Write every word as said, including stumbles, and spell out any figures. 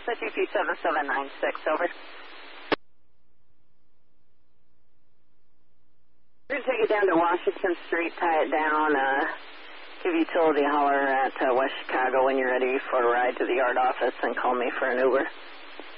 G P seven seven nine six, over. We're going to take it down to Washington Street, tie it down, uh, give utility holler at uh, West Chicago when you're ready for a ride to the yard office and call me for an Uber.